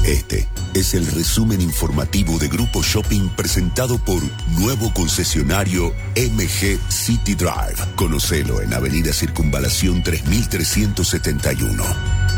Este es el resumen informativo de Grupo Shopping presentado por nuevo concesionario MG City Drive. Conocelo en Avenida Circunvalación 3371.